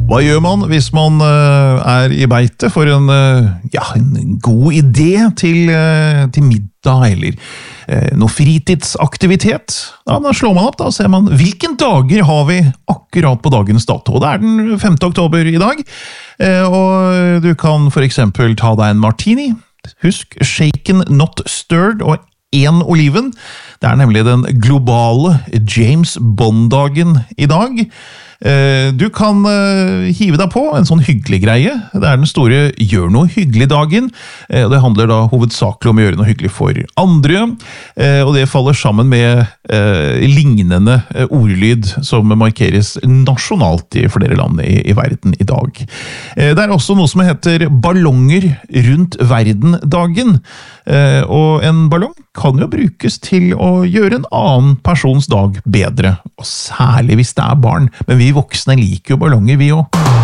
Hva gjør man hvis man er i beite for en god idé til middag eller noe fritidsaktivitet? Ja, da slår man opp, da ser man hvilken dager har vi akkurat på dagens dato. Det er den 5. oktober i dag, og du kan for eksempel ta deg en martini. Husk, shaken, not stirred, og 1 oliven. Det er nemlig den globale James Bond-dagen i dag. Du kan hive deg på en sånn hyggelig greie. Det er den store gjør noe hyggelig-dagen. Det handler da hovedsakelig om å gjøre noe hyggelig for andre, og det faller sammen med lignende ordlyd som markeres nasjonalt i flere land i verden i dag. Det er også noe som heter ballonger rundt verden-dagen, og en ballong kan jo brukes til å gjøre en annen persons dag bedre, og særlig hvis det er barn, men vi voksne liker jo ballonger vi også.